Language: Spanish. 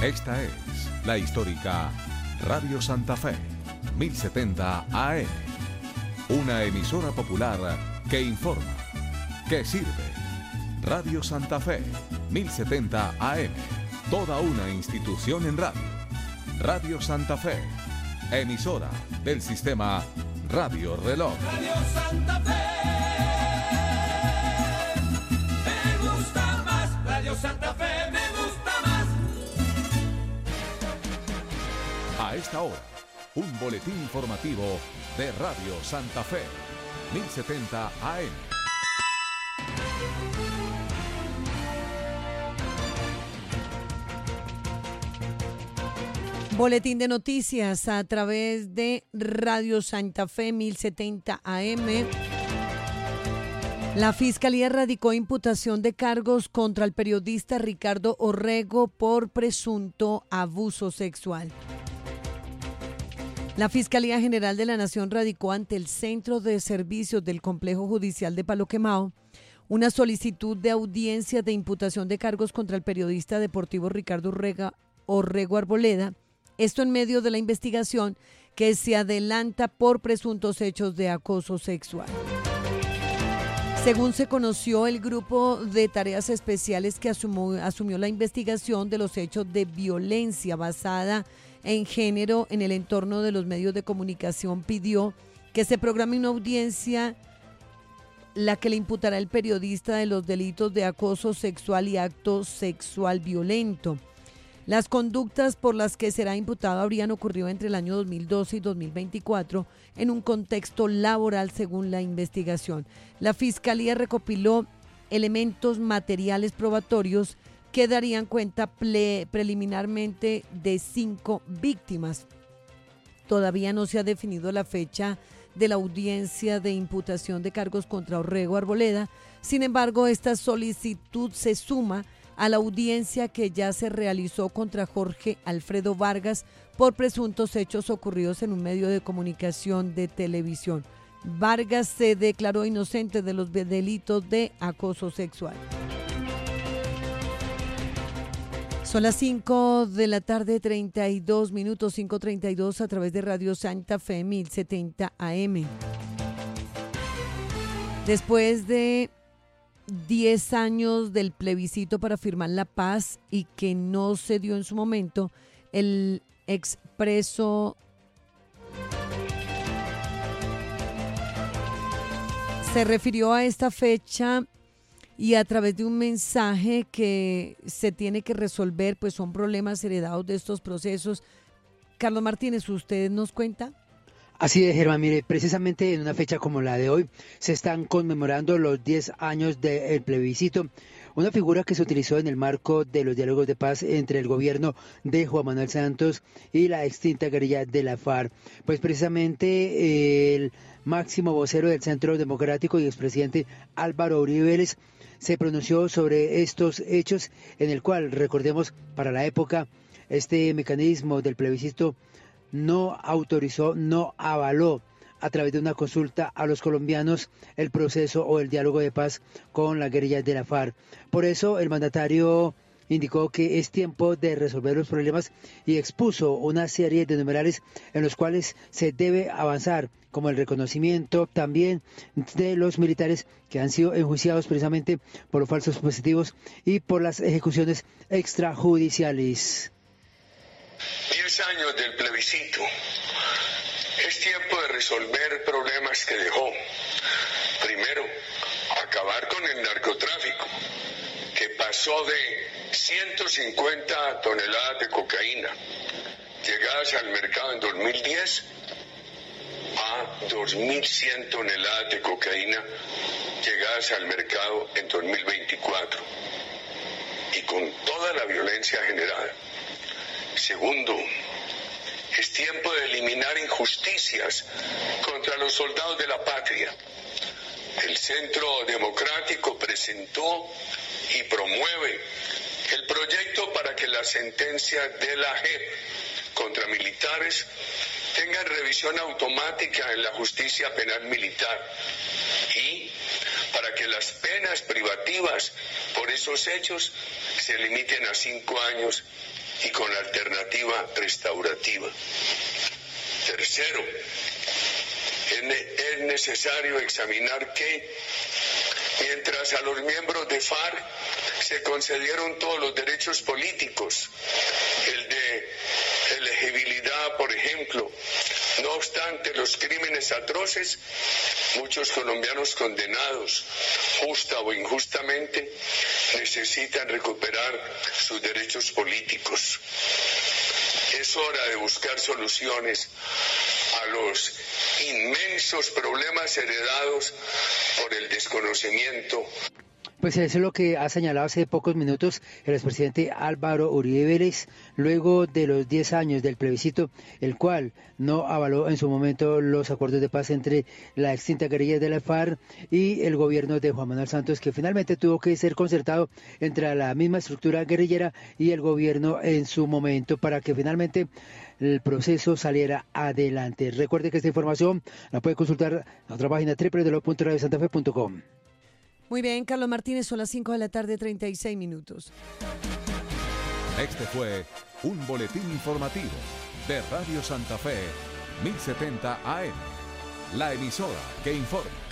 Esta es la histórica Radio Santa Fe, 1070 AM. Una emisora popular que informa, que sirve. Radio Santa Fe, 1070 AM. Toda una institución en radio. Radio Santa Fe, emisora del sistema Radio Reloj. Radio Santa Fe, me gusta más. Radio Santa Fe, me gusta más. A esta hora, un boletín informativo de Radio Santa Fe, 1070 AM. Boletín de noticias a través de Radio Santa Fe 1070 AM. La Fiscalía radicó imputación de cargos contra el periodista Ricardo Orrego por presunto abuso sexual. La Fiscalía General de la Nación radicó ante el Centro de Servicios del Complejo Judicial de Palo Quemado una solicitud de audiencia de imputación de cargos contra el periodista deportivo Ricardo Orrego Arboleda. Esto en medio de la investigación que se adelanta por presuntos hechos de acoso sexual. Según se conoció, el grupo de tareas especiales que asumió la investigación de los hechos de violencia basada en género en el entorno de los medios de comunicación pidió que se programe una audiencia la que le imputará el periodista de los delitos de acoso sexual y acto sexual violento. Las conductas por las que será imputado habrían ocurrido entre el año 2012 y 2024 en un contexto laboral, según la investigación. La Fiscalía recopiló elementos materiales probatorios que darían cuenta preliminarmente de 5 víctimas. Todavía no se ha definido la fecha de la audiencia de imputación de cargos contra Orrego Arboleda. Sin embargo, esta solicitud se suma a la audiencia que ya se realizó contra Jorge Alfredo Vargas por presuntos hechos ocurridos en un medio de comunicación de televisión. Vargas se declaró inocente de los delitos de acoso sexual. Son las 5 de la tarde, 32 minutos, 5:32 a través de Radio Santa Fe 1070 AM. Después de 10 años del plebiscito para firmar la paz y que no se dio en su momento, el expreso se refirió a esta fecha y a través de un mensaje que se tiene que resolver, pues son problemas heredados de estos procesos. Carlos Martínez, ¿usted nos cuenta? Así es, Germán. Mire, precisamente en una fecha como la de hoy se están conmemorando los 10 años del plebiscito, una figura que se utilizó en el marco de los diálogos de paz entre el gobierno de Juan Manuel Santos y la extinta guerrilla de la FARC. Pues precisamente el máximo vocero del Centro Democrático y expresidente Álvaro Uribe Vélez se pronunció sobre estos hechos, en el cual, recordemos, para la época, este mecanismo del plebiscito no autorizó, no avaló a través de una consulta a los colombianos el proceso o el diálogo de paz con la guerrilla de la FARC. Por eso el mandatario indicó que es tiempo de resolver los problemas y expuso una serie de numerales en los cuales se debe avanzar, como el reconocimiento también de los militares que han sido enjuiciados precisamente por los falsos positivos y por las ejecuciones extrajudiciales. 10 años del plebiscito. Es tiempo de resolver problemas que dejó. Primero, acabar con el narcotráfico, que pasó de 150 toneladas de cocaína llegadas al mercado en 2010 a 2.100 toneladas de cocaína llegadas al mercado en 2024, y con toda la violencia generada. Segundo, es tiempo de eliminar injusticias contra los soldados de la patria. El Centro Democrático presentó y promueve el proyecto para que las sentencias de la JEP contra militares tengan revisión automática en la justicia penal militar y para que las penas privativas por esos hechos se limiten a 5 años y con alternativa restaurativa. Tercero, es necesario examinar que, mientras a los miembros de FARC se concedieron todos los derechos políticos, el de elegibilidad, por ejemplo, no obstante los crímenes atroces, muchos colombianos condenados, justa o injustamente, necesitan recuperar sus derechos políticos. Es hora de buscar soluciones a los inmensos problemas heredados por el desconocimiento. Pues eso es lo que ha señalado hace pocos minutos el expresidente Álvaro Uribe Vélez, luego de los 10 años del plebiscito, el cual no avaló en su momento los acuerdos de paz entre la extinta guerrilla de la FARC y el gobierno de Juan Manuel Santos, que finalmente tuvo que ser concertado entre la misma estructura guerrillera y el gobierno en su momento para que finalmente el proceso saliera adelante. Recuerde que esta información la puede consultar en nuestra página www.radiosantafe.com. Muy bien, Carlos Martínez, son las 5 de la tarde, 36 minutos. Este fue un boletín informativo de Radio Santa Fe, 1070 AM, la emisora que informa.